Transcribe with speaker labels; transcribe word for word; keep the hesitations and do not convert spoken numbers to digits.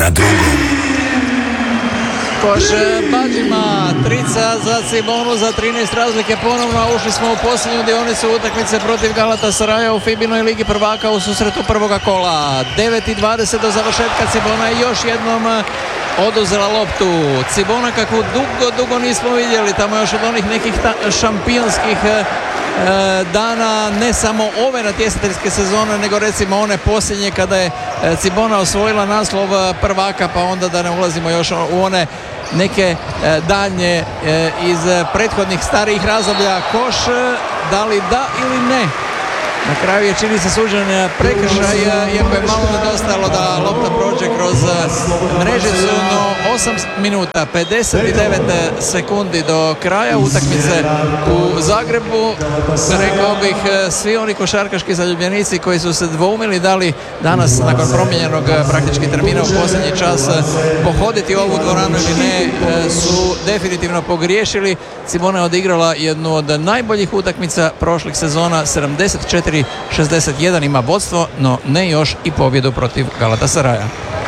Speaker 1: na drugom.
Speaker 2: Koš Badžima, trica za Cibonu za trinaest razlike ponovno, a ušli smo u posljednju dionicu utakmice protiv Galatasaraja u Fibinoj ligi prvaka u susretu prvoga kola. devet i dvadeset do završetka, Cibona je još jednom oduzela loptu. Cibona kakvu dugo, dugo nismo vidjeli, tamo još od onih nekih ta- šampionskih dana, ne samo ove natjecateljske sezone, nego recimo one posljednje kada je Cibona osvojila naslov prvaka, pa onda da ne ulazimo još u one neke daljnje iz prethodnih starijih razdoblja. Koš, da li da ili ne? Na kraju je čini se suđen prekršaj, iako je malo nedostajalo da lopta prođe kroz mrežicu, no osam minuta, pedeset devet sekundi do kraja utakmice u Zagrebu. Rekao bih, svi oni košarkaški zaljubljenici koji su se dvoumili da li danas nakon promijenjenog praktički termina u posljednji čas pohoditi ovu dvoranu ili ne, su definitivno pogriješili. Cibona je odigrala jednu od najboljih utakmica prošlih sezona, sedamdeset četiri šezdeset jedan ima vodstvo, no ne još i pobjedu protiv Galatasaraja.